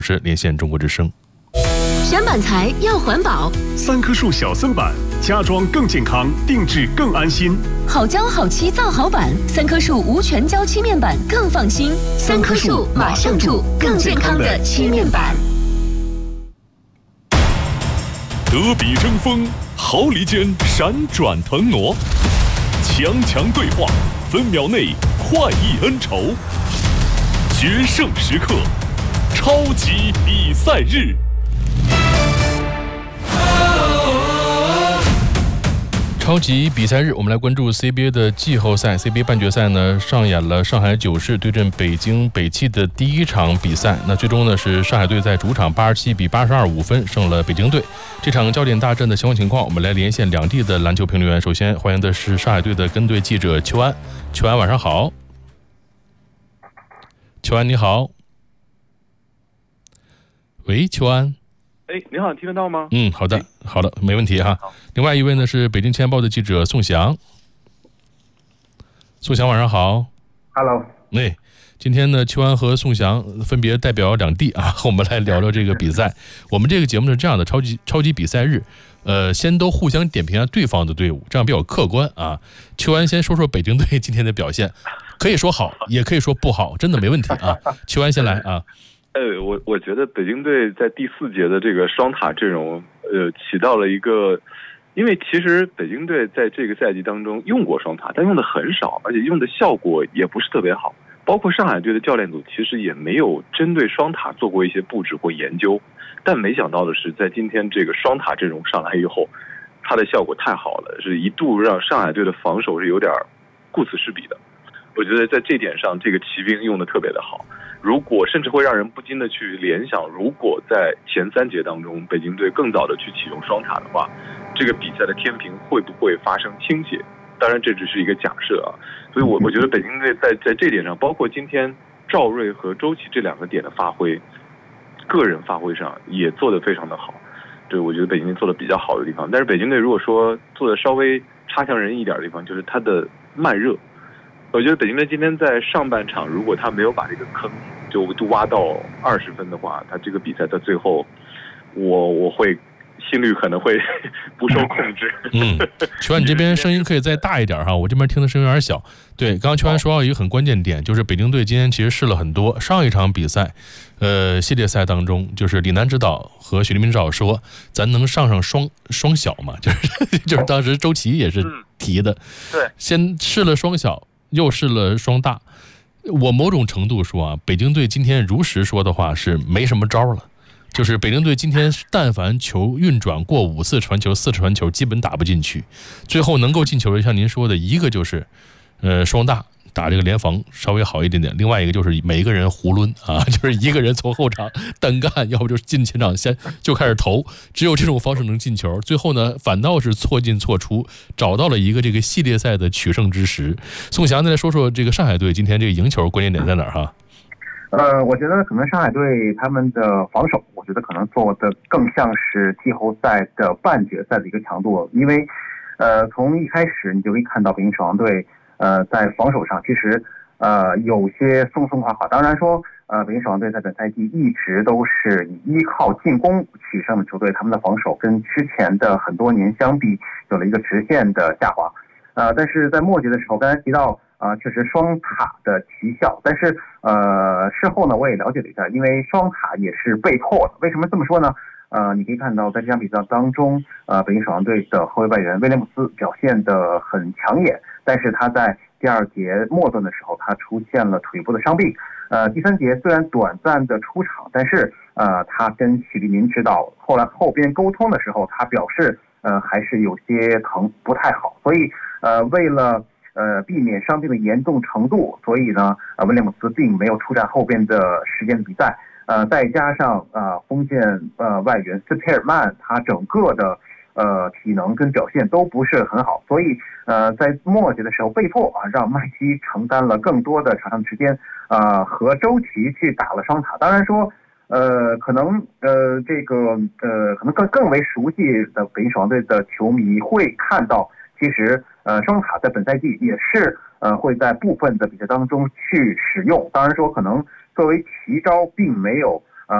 是连线中国之声。 选板材要环保 ，3棵树小森板，家装更健康，定制更安心。 好胶好漆造好板，3棵树无全胶漆面板更放心。3棵树马上住更健康的漆面板。 德比争锋，毫厘间闪转腾挪，强强对话，分秒内快意恩仇，决胜时刻，超级比赛日。 超级比赛日，我们来关注 CBA 的季后赛。CBA 半决赛呢，上演了上海九市对阵北京北汽的第一场比赛。那最终呢，是上海队在主场87比82.5分胜了北京队。这场焦点大战的相关情况，我们来连线两地的篮球评论员。首先欢迎的是上海队的跟队记者邱安。邱安，晚上好。邱安，你好。喂，邱安。 你好，听得到吗？ 好的，好的，没问题哈。另外一位呢是北京青年报的记者宋翔。宋翔，晚上好。 Hello。 今天呢，邱安和宋翔分别代表两地啊，和我们来聊聊这个比赛。我们这个节目是这样的，超级比赛日，先都互相点评一下对方的队伍，这样比较客观啊。邱安先说说北京队今天的表现，可以说好，也可以说不好，真的没问题啊。邱安先来啊。 我觉得北京队在第4节的这个双塔阵容，起到了一个，因为其实北京队在这个赛季当中用过双塔，但用的很少，而且用的效果也不是特别好。包括上海队的教练组其实也没有针对双塔做过一些布置或研究，但没想到的是，在今天这个双塔阵容上来以后，它的效果太好了，是一度让上海队的防守是有点顾此失彼的。我觉得在这点上，这个骑兵用的特别的好。如果甚至会让人不禁的去联想，如果在前3节当中，北京队更早的去启用双塔的话，这个比赛的天平会不会发生倾斜？当然，这只是一个假设啊。所以我觉得北京队在这点上，包括今天赵睿和周琦这2个点的发挥，个人发挥上也做得非常的好。对，我觉得北京队做的比较好的地方。但是北京队如果说做的稍微差强人意一点的地方，就是他的慢热。我觉得北京队今天在上半场，如果他没有把这个坑就挖到20分的话，他这个比赛在最后，我会心率可能会不受控制。 邱安，你这边声音可以再大一点哈，我这边听的声音有点小。对，刚刚邱安说到一个很关键点，就是北京队今天其实试了很多。上一场比赛，系列赛当中，就是李楠指导和许立明指导说，咱能上双小嘛？就是当时周琦也是提的， 对， 先试了双小。又试了双大，我某种程度说啊，北京队今天如实说的话是没什么招了，就是北京队今天但凡球运转过5次传球、4次传球，基本打不进去。最后能够进球的，像您说的，一个就是双大打这个联防稍微好一点点，另外一个就是每一个人囫抡啊，就是一个人从后场单干，要不就是进前场先就开始投，只有这种方式能进球。最后呢，反倒是错进错出，找到了一个这个系列赛的取胜之时。宋翔，再来说说这个上海队今天这个赢球关键点在哪儿哈？ 我觉得可能上海队他们的防守，我觉得可能做的更像是季后赛的半决赛的一个强度，因为从一开始你就可以看到北京首钢队在防守上其实有些松松垮垮。当然说北京首钢队在本赛季一直都是依靠进攻取胜的球队，他们的防守跟之前的很多年相比有了一个直线的下滑。但是在末节的时候，刚才提到确实双塔的奇效，但是事后呢我也了解了一下，因为双塔也是被迫的。为什么这么说呢？你可以看到在这场比赛当中，北京首钢队的后卫外援威廉姆斯表现得很抢眼，但是他在第2节末段的时候，他出现了腿部的伤病。第3节虽然短暂的出场，但是他跟许立明指导后边沟通的时候，他表示还是有些疼，不太好。所以为了避免伤病的严重程度，所以呢威廉姆斯并没有出战后边的时间的比赛。再加上锋线外援斯佩尔曼他整个的体能跟表现都不是很好，所以在末节的时候被迫让麦基承担了更多的场上时间，和周琦去打了双塔。当然说可能可能更为熟悉的北京首钢队的球迷会看到，其实双塔在本赛季也是会在部分的比赛当中去使用。当然说可能作为奇招并没有